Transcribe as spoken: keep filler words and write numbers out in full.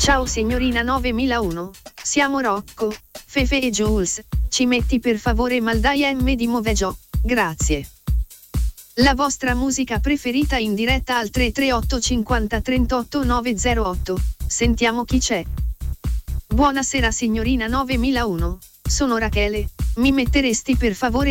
Ciao signorina novemilauno, siamo Rocco, Fefe e Jules, ci metti per favore Maldai M di Moveggio, grazie. La vostra musica preferita in diretta al tre tre otto cinquanta trentotto novecentotto, sentiamo chi c'è. Buonasera signorina novemilauno, sono Rachele, mi metteresti per favore